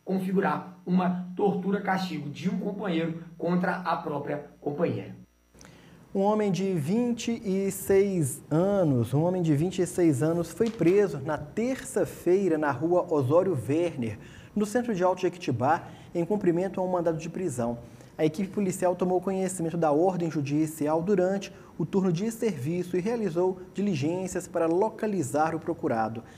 configurar uma tortura-castigo de um companheiro contra a própria companheira. Um homem de 26 anos foi preso na terça-feira na rua Osório Werner, no centro de Alto Jequitibá, em cumprimento a um mandado de prisão. A equipe policial tomou conhecimento da ordem judicial durante o turno de serviço e realizou diligências para localizar o procurado.